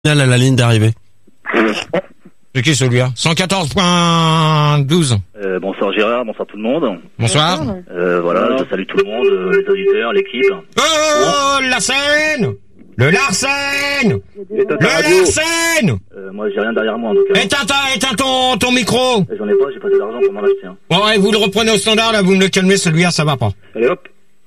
à la ligne d'arrivée. C'est qui celui-là? 114.12. Bonsoir Gérard, bonsoir tout le monde. Bonsoir. Voilà, je salue tout le monde, les auditeurs, l'équipe. Oh, Larsen! Le Larsen! Le Larsen! Moi j'ai rien derrière moi en tout cas. Éteins ton micro! J'en ai pas, j'ai pas de l'argent pour m'en acheter. Bon, ouais, vous le reprenez au standard, là, vous me le calmez, celui-là, ça va pas. Allez hop.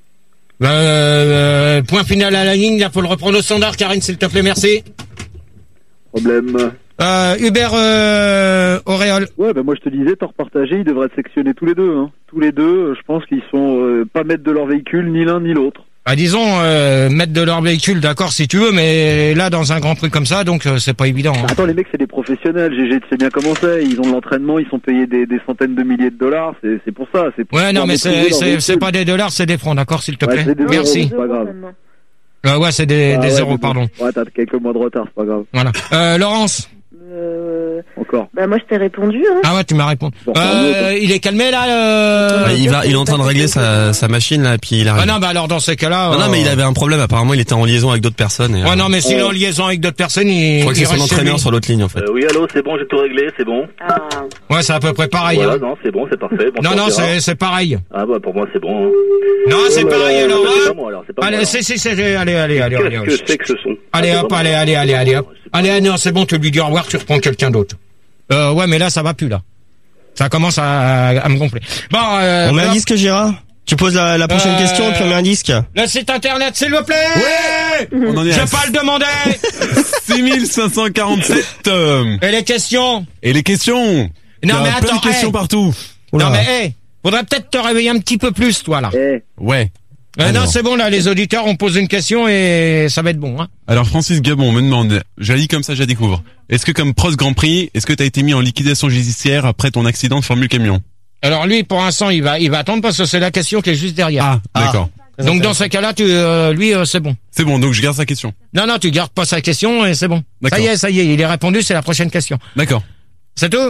Point final à la ligne, là, faut le reprendre au standard, Karine, s'il te plaît, merci. Problème. Hubert Auréole. Ouais, bah moi je te disais, tort partagé, ils devraient être sectionnés tous les deux. Hein. Tous les deux, je pense qu'ils sont pas maîtres de leur véhicule, ni l'un ni l'autre. Bah disons, maître de leur véhicule, d'accord, si tu veux, mais là, dans un grand prix comme ça, donc c'est pas évident. Hein. Attends, les mecs, c'est des professionnels, GG, tu sais bien comment c'est, ils ont de l'entraînement, ils sont payés des centaines de milliers de dollars, c'est pour ça. C'est pour ouais, non, mais c'est pas des dollars, c'est des francs, d'accord, s'il te plaît. Merci. C'est pas grave. Ouais, c'est des euros, pardon. Ouais, t'as quelques mois de retard, c'est pas grave. Voilà. Laurence. Encore. Bah moi je t'ai répondu. Hein. Ah ouais, tu m'as répondu. Il est calmé là. Il est en train de régler sa machine là, puis il arrive. Ah non, bah alors dans ces cas-là. Non, mais il avait un problème. Apparemment, il était en liaison avec d'autres personnes. Et, ouais, non, mais s'il est en liaison avec d'autres personnes, je crois que c'est son entraîneur sur l'autre ligne en fait. Oui, allô, c'est bon, j'ai tout réglé, c'est bon. Ah. Ouais, c'est à peu près pareil. Voilà, hein. non, c'est bon, c'est parfait. Bonsoir, non, c'est pareil. Ah bah pour moi c'est bon. Hein. Non, c'est pareil alors. C'est pas moi alors, c'est pas allez, moi. c'est allez. Qu'est-ce que c'est que ce son? Allez hop, allez hop. Allez, non, c'est bon, tu lui dis au revoir, tu reprends quelqu'un d'autre. Ouais, mais là, ça va plus, là. Ça commence à me gonfler. Bon, on met un disque, Gérard? Tu poses la prochaine question et puis on met un disque. Le site internet, s'il vous plaît! Ouais! On en est je vais pas le demander! 6547! Et les questions? Non, mais attends, plein de questions partout. Oula. Non, mais, faudrait peut-être te réveiller un petit peu plus, toi, là. Ouais. Non, c'est bon, là, les auditeurs, on pose une question et ça va être bon, hein. Alors, Francis Gabon me demande, j'allie comme ça, je la découvre. Est-ce que comme Prost Grand Prix, est-ce que t'as été mis en liquidation judiciaire après ton accident de Formule Camion? Alors lui, pour l'instant, il va attendre parce que c'est la question qui est juste derrière. Ah, d'accord. Donc dans ce cas-là, c'est bon. C'est bon, donc je garde sa question. Non, tu gardes pas sa question et c'est bon. D'accord. Ça y est, il est répondu, c'est la prochaine question. D'accord. C'est tout?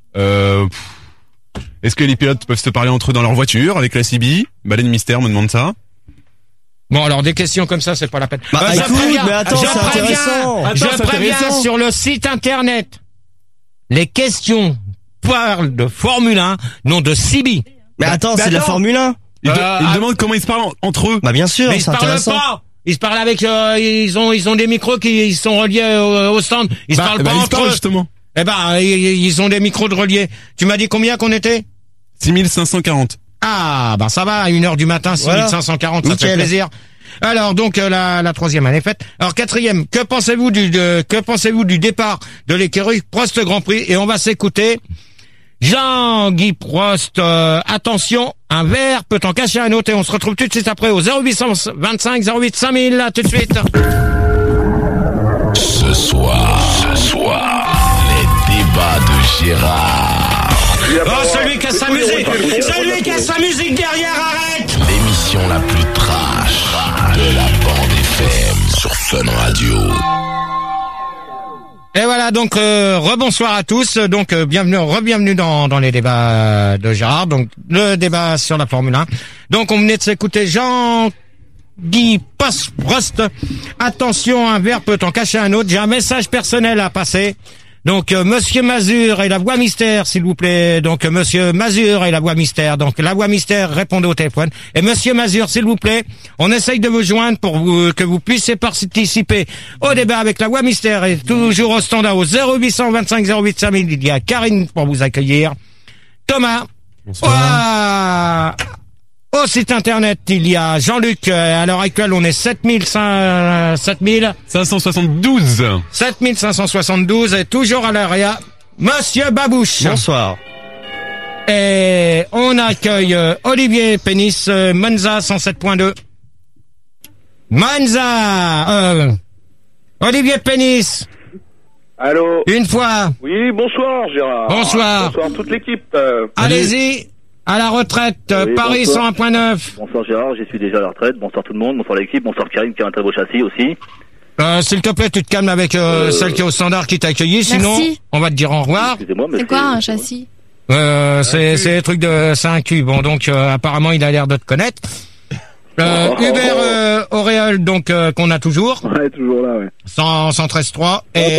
Est-ce que les pilotes peuvent se parler entre eux dans leur voiture avec la CB? Baleine Mystère me demande ça. Bon, alors des questions comme ça, c'est pas la peine. Écoute, mais attends, c'est intéressant. Je préviens sur le site internet. Les questions parlent de Formule 1, non de CB. Mais attends, c'est de la Formule 1. Ils demandent comment ils se parlent entre eux. Bah bien sûr, mais ils se parlent pas. Ils se parlent avec, ils ont des micros qui sont reliés au stand. Ils se parlent pas entre eux. Justement. Eh ben, ils ont des micros de reliés. Tu m'as dit combien qu'on était? 6540. Ah, bah ça va, à 1h du matin, 6540, ça fait plaisir. Alors, donc, la troisième, elle est faite. Alors, quatrième, que pensez-vous du départ de l'écurie Prost Grand Prix? Et on va s'écouter Jean-Guy Prost. Attention, un verre peut en cacher un autre et on se retrouve tout de suite après au 0825 08 5000, là, tout de suite. Ce soir, les débats de Gérard. Oh, celui qui a sa musique derrière, arrête! L'émission la plus trash de la bande FM sur Fun Radio. Et voilà, donc rebonsoir à tous. Donc bienvenue dans les débats de Gérard. Donc le débat sur la Formule 1. Donc on venait de s'écouter Jean-Guy Prost. Attention, un verre peut en cacher un autre. J'ai un message personnel à passer. Donc Monsieur Mazur et la voix mystère, s'il vous plaît. Donc Monsieur Mazur et la voix mystère. Donc la voix mystère, répondez au téléphone. Et Monsieur Mazur, s'il vous plaît, on essaye de vous joindre pour que vous puissiez participer au débat avec la voix mystère et toujours au standard au 0825 08 5000. Il y a Karine pour vous accueillir. Thomas. Bonsoir. Au site internet, il y a Jean-Luc. À l'heure actuelle, on est 7572. 7572 et toujours à l'area, Monsieur Babouche. Bonsoir. Et on accueille Olivier Pénis, Monza 107.2. Monza. Olivier Pénis. Allô. Une fois. Oui, bonsoir Gérard. Bonsoir. Bonsoir toute l'équipe. Allez-y. À la retraite, Oui, Paris bonsoir. 101.9. Bonsoir Gérard, j'y suis déjà à la retraite. Bonsoir tout le monde, bonsoir l'équipe, bonsoir Karine qui a un très beau châssis aussi. S'il te plaît, tu te calmes avec celle qui est au standard qui t'a accueilli, sinon on va te dire au revoir. Excusez-moi, mais C'est quoi un châssis? C'est des trucs de, c'est un cube. Bon, donc apparemment il a l'air de te connaître. Hubert Auréole, donc qu'on a toujours, Ouais, toujours là, ouais. 113.3 et